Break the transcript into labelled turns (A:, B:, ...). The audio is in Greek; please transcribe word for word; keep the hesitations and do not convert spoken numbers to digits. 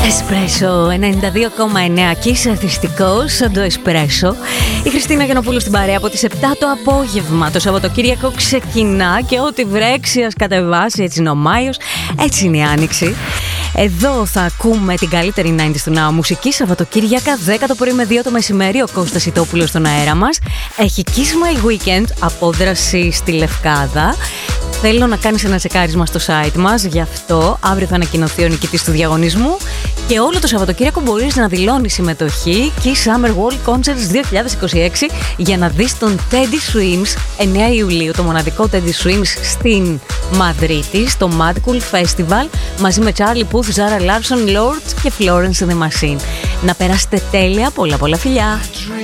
A: Εσπρέσο ενενήντα δύο κόμμα εννέα και είσαι αθρηστικός σαν το Εσπρέσο. Η Χριστίνα Γιαννοπούλου στην παρέα από τις επτά το απόγευμα. Το Σαββατοκύριακο ξεκινά και ό,τι βρέξει ας κατεβάσει. Έτσι είναι ο Μάιος, έτσι είναι η Άνοιξη. Εδώ θα ακούμε την καλύτερη ενενήντα του Now μουσική Σαββατοκύριακα δέκα το πρωί με δύο το μεσημέρι. Ο Κώστας Ιτόπουλος στον αέρα μας. Έχει Kiss My Weekend, απόδραση στη Λευκάδα. Θέλω να κάνεις ένα τσεκάρισμα στο site μας, γι' αυτό αύριο θα ανακοινωθεί ο νικητής του διαγωνισμού και όλο το Σαββατοκύριακο μπορείς να δηλώνεις συμμετοχή Kiss Summer World Concerts δύο χιλιάδες είκοσι έξι για να δεις τον Teddy Swims εννέα Ιουλίου, το μοναδικό Teddy Swims στην Μαδρίτη, στο Mad Cool Festival, μαζί με Charlie Puth, Zara Larsson, Lord και Florence and the Machine. Να περάσετε τέλεια, πολλά πολλά φιλιά!